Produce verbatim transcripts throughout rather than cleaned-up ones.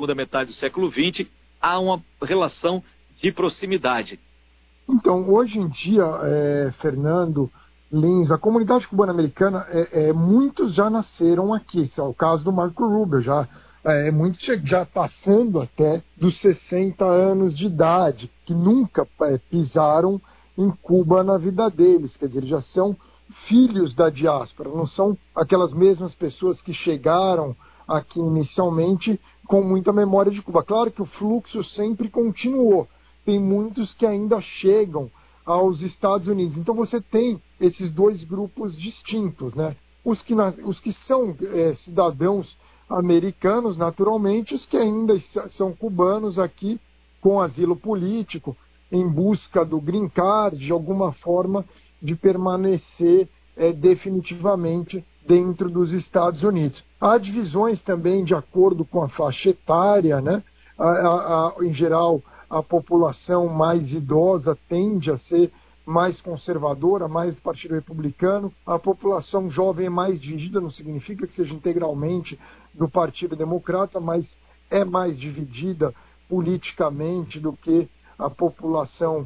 segunda metade do século vinte, há uma relação de proximidade. Então, hoje em dia, é, Fernando, Lins, a comunidade cubana-americana, é, é, muitos já nasceram aqui. Esse é o caso do Marco Rubio, já, é, muitos já passando até dos sessenta anos de idade, que nunca é, pisaram em Cuba na vida deles. Quer dizer, eles já são filhos da diáspora, não são aquelas mesmas pessoas que chegaram aqui inicialmente com muita memória de Cuba. Claro que o fluxo sempre continuou. Tem muitos que ainda chegam aos Estados Unidos. Então você tem esses dois grupos distintos, né? Os que, os que são é, cidadãos americanos, naturalmente, os que ainda são cubanos aqui com asilo político, em busca do green card, de alguma forma de permanecer é, definitivamente dentro dos Estados Unidos. Há divisões também de acordo com a faixa etária, né? A, a, a, em geral, a população mais idosa tende a ser mais conservadora, mais do Partido Republicano. A população jovem é mais dividida, não significa que seja integralmente do Partido Democrata, mas é mais dividida politicamente do que a população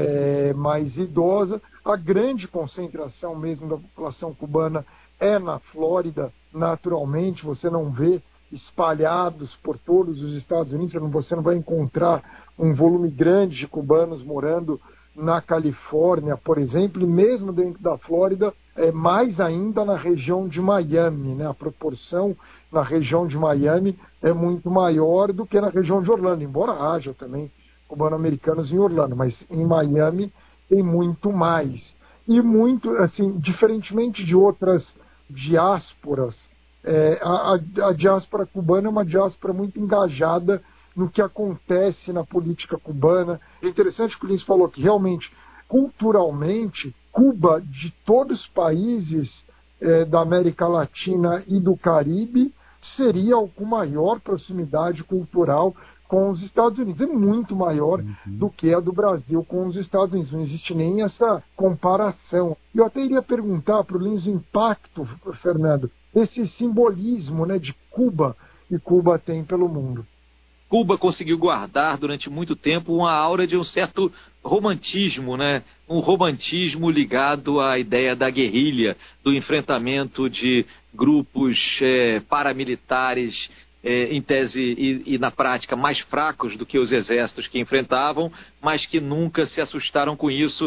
é, mais idosa. A grande concentração mesmo da população cubana é na Flórida, naturalmente, você não vê espalhados por todos os Estados Unidos, você não vai encontrar um volume grande de cubanos morando na Califórnia, por exemplo, e mesmo dentro da Flórida, é mais ainda na região de Miami, né? A proporção na região de Miami é muito maior do que na região de Orlando, embora haja também cubano-americanos em Orlando, mas em Miami tem muito mais. E muito, assim, diferentemente de outras diásporas, É, a, a diáspora cubana é uma diáspora muito engajada no que acontece na política cubana. É interessante que o Lins falou que realmente, culturalmente, Cuba, de todos os países é, da América Latina e do Caribe, seria o com maior proximidade cultural com os Estados Unidos. É muito maior uhum. do que a do Brasil com os Estados Unidos. Não existe nem essa comparação. Eu até iria perguntar para o Lins o impacto, Fernando, esse simbolismo, né, de Cuba que Cuba tem pelo mundo. Cuba conseguiu guardar durante muito tempo uma aura de um certo romantismo, né? Um romantismo ligado à ideia da guerrilha, do enfrentamento de grupos é, paramilitares, é, em tese e, e na prática mais fracos do que os exércitos que enfrentavam, mas que nunca se assustaram com isso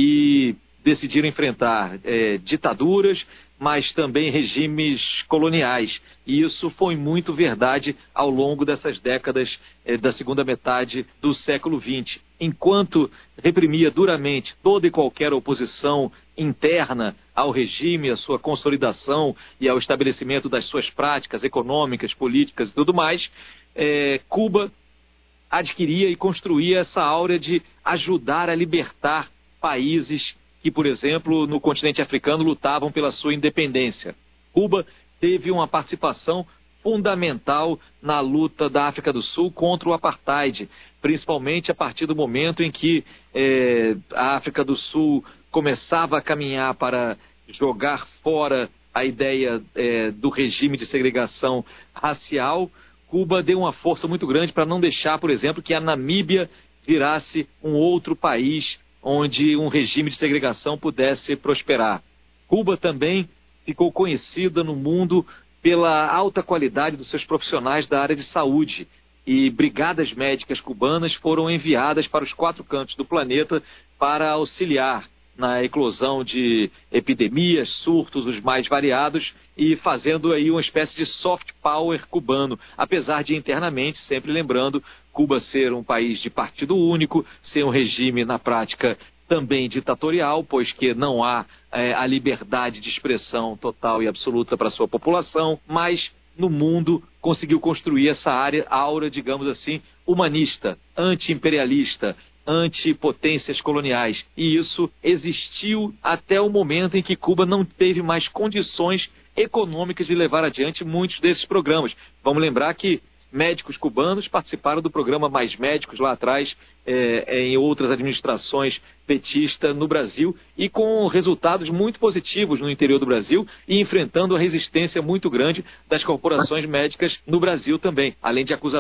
e decidiram enfrentar é, ditaduras, mas também regimes coloniais. E isso foi muito verdade ao longo dessas décadas eh, da segunda metade do século vinte. Enquanto reprimia duramente toda e qualquer oposição interna ao regime, à sua consolidação e ao estabelecimento das suas práticas econômicas, políticas e tudo mais, eh, Cuba adquiria e construía essa áurea de ajudar a libertar países que, por exemplo, no continente africano lutavam pela sua independência. Cuba teve uma participação fundamental na luta da África do Sul contra o apartheid, principalmente a partir do momento em que eh, a África do Sul começava a caminhar para jogar fora a ideia eh, do regime de segregação racial. Cuba deu uma força muito grande para não deixar, por exemplo, que a Namíbia virasse um outro país onde um regime de segregação pudesse prosperar. Cuba também ficou conhecida no mundo pela alta qualidade dos seus profissionais da área de saúde, e brigadas médicas cubanas foram enviadas para os quatro cantos do planeta para auxiliar na eclosão de epidemias, surtos os mais variados, e fazendo aí uma espécie de soft power cubano, apesar de internamente, sempre lembrando, Cuba ser um país de partido único, ser um regime na prática também ditatorial, pois que não há é, a liberdade de expressão total e absoluta para a sua população, mas no mundo conseguiu construir essa área, aura, digamos assim, humanista, anti-imperialista, anti-potências coloniais. E isso existiu até o momento em que Cuba não teve mais condições econômicas de levar adiante muitos desses programas. Vamos lembrar que médicos cubanos participaram do programa Mais Médicos lá atrás, é, em outras administrações petistas no Brasil, e com resultados muito positivos no interior do Brasil e enfrentando a resistência muito grande das corporações médicas no Brasil também, além de acusações